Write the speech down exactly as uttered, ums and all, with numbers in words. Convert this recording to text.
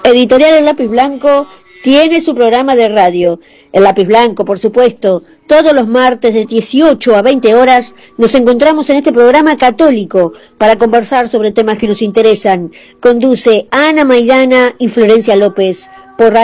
Editorial El Lápiz Blanco tiene su programa de radio. El Lápiz Blanco, por supuesto, todos los martes de dieciocho a veinte horas nos encontramos en este programa católico para conversar sobre temas que nos interesan. Conduce Ana Maidana y Florencia López por Radio